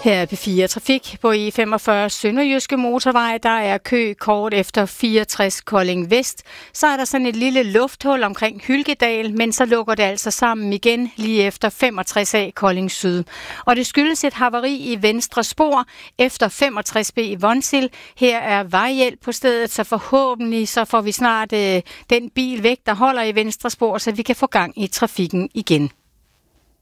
Her er P4 Trafik på E45 Sønderjyske Motorvej. Der er kø kort efter 64 Kolding Vest. Så er der sådan et lille lufthul omkring Hylkedal, men så lukker det altså sammen igen lige efter 65A Kolding Syd. Og det skyldes et havari i venstre spor efter 65B i Vonsild. Her er vejhjælp på stedet, så forhåbentlig så får vi snart den bil væk, der holder i venstre spor, så vi kan få gang i trafikken igen.